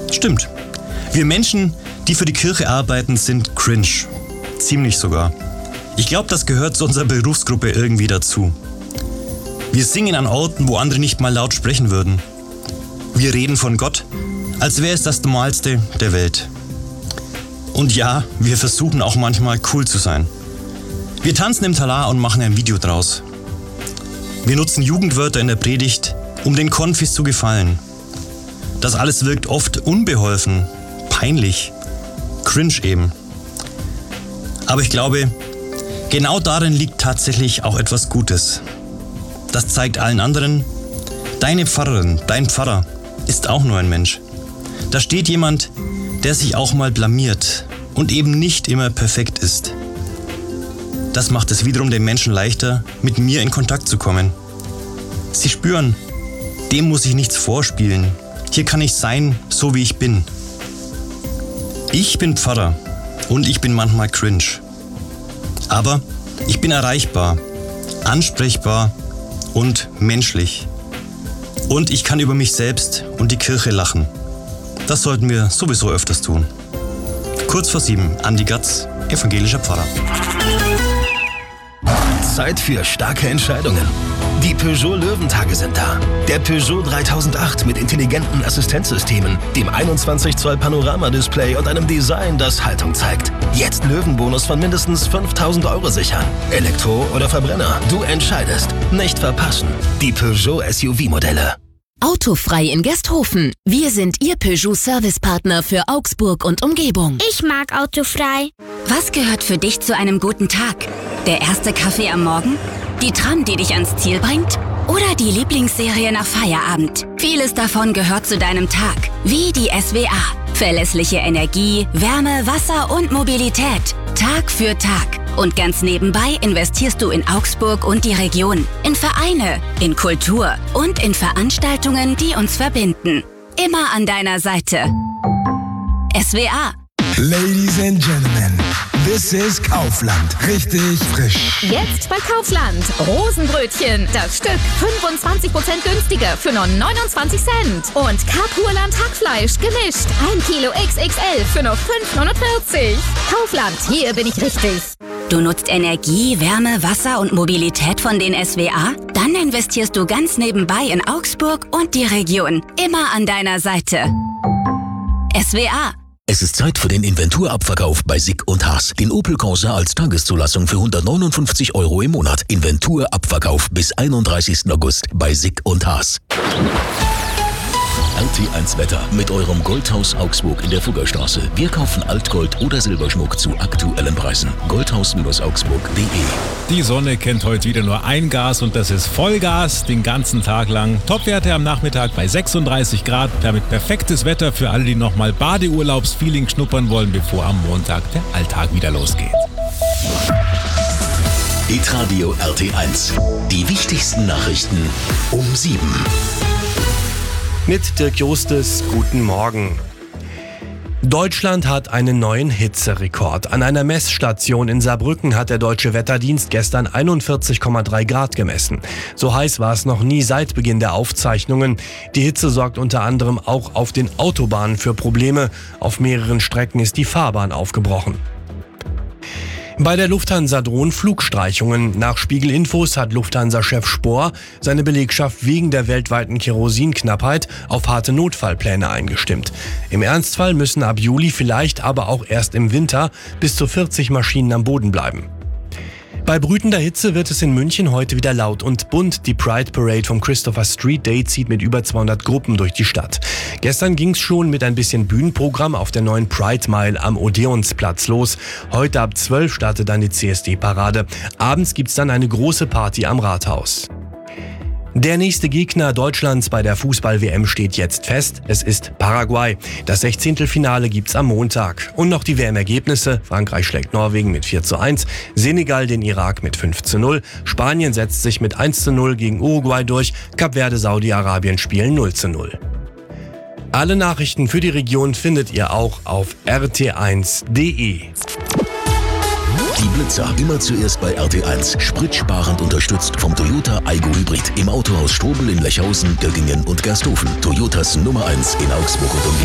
Stimmt. Wir Menschen, die für die Kirche arbeiten, sind cringe. Ziemlich sogar. Ich glaube, das gehört zu unserer Berufsgruppe irgendwie dazu. Wir singen an Orten, wo andere nicht mal laut sprechen würden. Wir reden von Gott, als wäre es das Normalste der Welt. Und ja, wir versuchen auch manchmal cool zu sein. Wir tanzen im Talar und machen ein Video draus. Wir nutzen Jugendwörter in der Predigt, um den Konfis zu gefallen. Das alles wirkt oft unbeholfen, peinlich, cringe eben. Aber ich glaube, genau darin liegt tatsächlich auch etwas Gutes. Das zeigt allen anderen, deine Pfarrerin, dein Pfarrer ist auch nur ein Mensch. Da steht jemand, der sich auch mal blamiert und eben nicht immer perfekt ist. Das macht es wiederum den Menschen leichter, mit mir in Kontakt zu kommen. Sie spüren, dem muss ich nichts vorspielen. Hier kann ich sein, so wie ich bin. Ich bin Pfarrer und ich bin manchmal cringe. Aber ich bin erreichbar, ansprechbar und menschlich. Und ich kann über mich selbst und die Kirche lachen. Das sollten wir sowieso öfters tun. Kurz vor 7, Andi Gatz, evangelischer Pfarrer. Zeit für starke Entscheidungen. Die Peugeot Löwentage sind da. Der Peugeot 3008 mit intelligenten Assistenzsystemen, dem 21 Zoll Panorama-Display und einem Design, das Haltung zeigt. Jetzt Löwenbonus von mindestens 5.000 € sichern. Elektro oder Verbrenner, du entscheidest. Nicht verpassen. Die Peugeot SUV-Modelle. Autofrei in Gersthofen. Wir sind Ihr Peugeot-Servicepartner für Augsburg und Umgebung. Ich mag Autofrei. Was gehört für dich zu einem guten Tag? Der erste Kaffee am Morgen? Die Tram, die dich ans Ziel bringt? Oder die Lieblingsserie nach Feierabend? Vieles davon gehört zu deinem Tag. Wie die SWA. Verlässliche Energie, Wärme, Wasser und Mobilität. Tag für Tag. Und ganz nebenbei investierst du in Augsburg und die Region. In Vereine, in Kultur und in Veranstaltungen, die uns verbinden. Immer an deiner Seite. SWA. Ladies and Gentlemen, this is Kaufland. Richtig frisch. Jetzt bei Kaufland. Rosenbrötchen. Das Stück 25% günstiger für nur 29 Cent. Und Kapurland Hackfleisch gemischt. 1 Kilo XXL für nur 5,49. Kaufland, hier bin ich richtig. Du nutzt Energie, Wärme, Wasser und Mobilität von den SWA? Dann investierst du ganz nebenbei in Augsburg und die Region. Immer an deiner Seite. SWA. Es ist Zeit für den Inventurabverkauf bei Sick & Haas. Den Opel Corsa als Tageszulassung für 159 € im Monat. Inventurabverkauf bis 31. August bei Sick & Haas. RT1 Wetter mit eurem Goldhaus Augsburg in der Fuggerstraße. Wir kaufen Altgold oder Silberschmuck zu aktuellen Preisen. Goldhaus-augsburg.de. Die Sonne kennt heute wieder nur ein Gas und das ist Vollgas den ganzen Tag lang. Topwerte am Nachmittag bei 36 Grad. Damit perfektes Wetter für alle, die nochmal Badeurlaubsfeeling schnuppern wollen, bevor am Montag der Alltag wieder losgeht. Hitradio RT1. Die wichtigsten Nachrichten um 7. Mit Dirk Justus, guten Morgen. Deutschland hat einen neuen Hitzerekord. An einer Messstation in Saarbrücken hat der Deutsche Wetterdienst gestern 41,3 Grad gemessen. So heiß war es noch nie seit Beginn der Aufzeichnungen. Die Hitze sorgt unter anderem auch auf den Autobahnen für Probleme. Auf mehreren Strecken ist die Fahrbahn aufgebrochen. Bei der Lufthansa drohen Flugstreichungen. Nach Spiegel-Infos hat Lufthansa-Chef Spohr seine Belegschaft wegen der weltweiten Kerosinknappheit auf harte Notfallpläne eingestimmt. Im Ernstfall müssen ab Juli, vielleicht aber auch erst im Winter, bis zu 40 Maschinen am Boden bleiben. Bei brütender Hitze wird es in München heute wieder laut und bunt. Die Pride Parade vom Christopher Street Day zieht mit über 200 Gruppen durch die Stadt. Gestern ging's schon mit ein bisschen Bühnenprogramm auf der neuen Pride Mile am Odeonsplatz los. Heute ab 12 startet dann die CSD-Parade. Abends gibt's dann eine große Party am Rathaus. Der nächste Gegner Deutschlands bei der Fußball-WM steht jetzt fest. Es ist Paraguay. Das 16. gibt's am Montag. Und noch die WM-Ergebnisse. Frankreich schlägt Norwegen mit 4:1, Senegal den Irak mit 5:0, Spanien setzt sich mit 1:0 gegen Uruguay durch, Kap Verde, Saudi-Arabien spielen 0:0. Alle Nachrichten für die Region findet ihr auch auf rt1.de. Die Blitzer immer zuerst bei RT1. Spritsparend unterstützt vom Toyota Aygo Hybrid. Im Autohaus Strobel in Lechhausen, Göggingen und Gersthofen. Toyotas Nummer 1 in Augsburg und Umgebung.